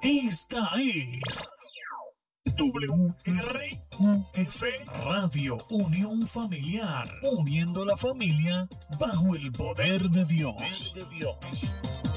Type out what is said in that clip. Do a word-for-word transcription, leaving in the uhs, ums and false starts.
Esta es W R U F Radio, Unión Familiar, uniendo la familia bajo el poder de Dios. De Dios.